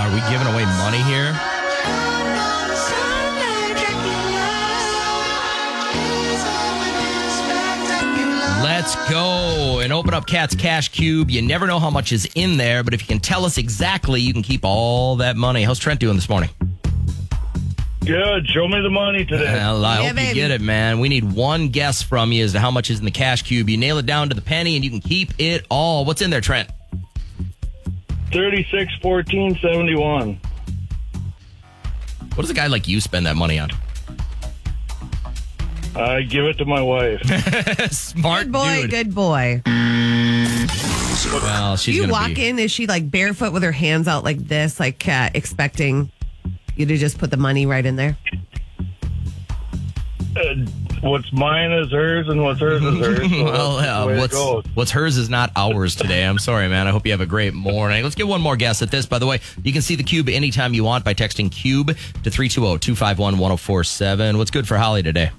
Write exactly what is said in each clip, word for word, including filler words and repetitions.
Are we giving away money here? Let's go and open up Cat's Cash Cube. You never know how much is in there, but if you can tell us exactly, you can keep all that money. How's Trent doing this morning? Good. Show me the money today. Well, I Yeah, hope baby. you get it, man. We need one guess from you as to how much is in the Cash Cube. You nail it down to the penny, and you can keep it all. What's in there, Trent? thirty-six, fourteen, seventy-one. What does a guy like you spend that money on? I give it to my wife. Smart Good boy, dude. good boy. Well, she's you gonna walk be... in, is she like barefoot with her hands out like this, like uh, expecting you to just put the money right in there? Uh, what's mine is hers, and what's hers is hers. So well, that's the way uh, it what's goes. what's hers is not ours today. I'm sorry, man. I hope you have a great morning. Let's get one more guess at this. By the way, you can see the cube anytime you want by texting CUBE to three two zero, two five one, one zero four seven. What's good for Holly today?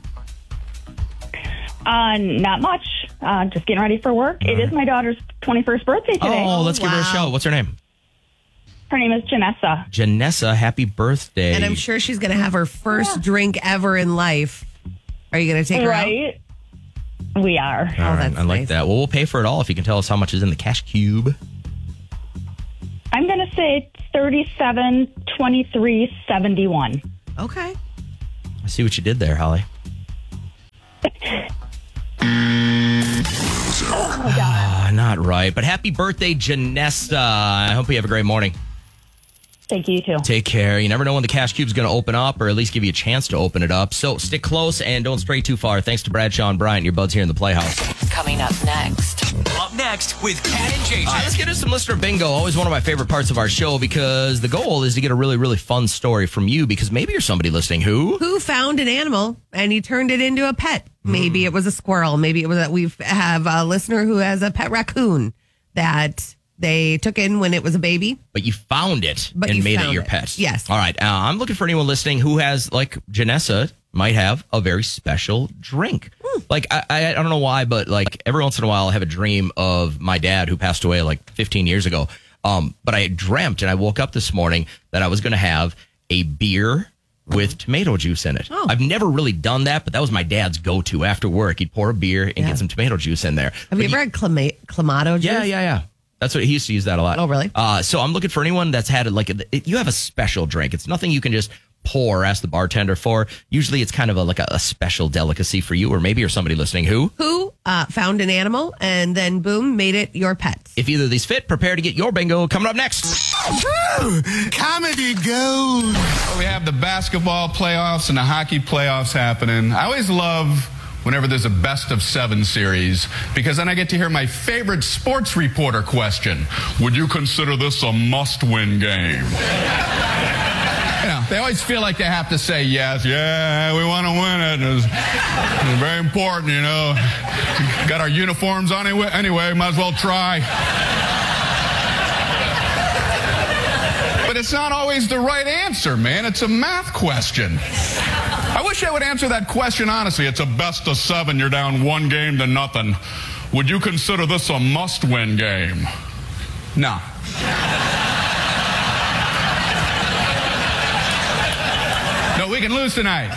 Uh, not much. Uh, just getting ready for work. It is my daughter's twenty-first birthday today. Oh, let's give her a wow. shout. What's her name? Her name is Janessa. Janessa. Happy birthday. And I'm sure she's going to have her first Yeah. drink ever in life. Are you going to take her out? Right? We are. All right, Oh, that's I like nice. that. Well, we'll pay for it all if you can tell us how much is in the Cash Cube. I'm going to say thirty-seven, twenty-three, seventy-one. Okay. I see what you did there, Holly. Oh, God. Uh, not right. But happy birthday, Janessa. I hope you have a great morning. Thank you, too. Take care. You never know when the Cash Cube's going to open up, or at least give you a chance to open it up. So stick close and don't stray too far. Thanks to Bradshaw and Bryant, your buds here in the Playhouse. Coming up next. Up next with Cat and J J. All right, let's get into some listener bingo. Always one of my favorite parts of our show because the goal is to get a really, really fun story from you because maybe you're somebody listening who... Who found an animal and he turned it into a pet? Maybe it was a squirrel. Maybe it was that we have a listener who has a pet raccoon that they took in when it was a baby. But you found it But and you made it found your it. pet. Yes. All right. Uh, I'm looking for anyone listening who has, like Janessa, might have a very special drink. Hmm. Like, I, I I don't know why, but like every once in a while I have a dream of my dad who passed away like fifteen years ago. Um, but I dreamt and I woke up this morning that I was going to have a beer with tomato juice in it. Oh. I've never really done that, but that was my dad's go-to after work. He'd pour a beer and Yeah. get some tomato juice in there. Have But you he- ever had clama- clamato juice? yeah, yeah, yeah. That's what he used to use that a lot. Oh, really? Uh, so I'm looking for anyone that's had it like a, it, you have a special drink. It's nothing you can just pour, ask the bartender for. Usually it's kind of a, like a, a special delicacy for you, or maybe you're somebody listening who, Who uh, found an animal and then, boom, made it your pet? if either of these fit, prepare to get your bingo coming up next. Comedy gold. We have the basketball playoffs and the hockey playoffs happening. I always love whenever there's a best of seven series because then I get to hear my favorite sports reporter question. Would you consider this a must-win game? You know, they always feel like they have to say yes. Yeah, we want to win it. It's, it's very important, you know. Got our uniforms on anyway, anyway, might as well try. But it's not always the right answer, man. It's a math question. I wish I would answer that question honestly. It's a best of seven. You're down one game to nothing. Would you consider this a must-win game? No. No, we can lose tonight.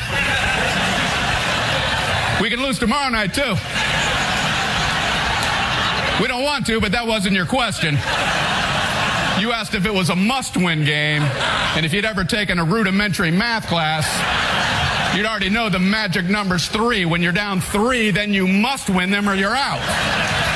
We can lose tomorrow night, too. We don't want to, but that wasn't your question. You asked if it was a must-win game, and if you'd ever taken a rudimentary math class, you'd already know the magic number's three. When you're down three, then you must win them or you're out.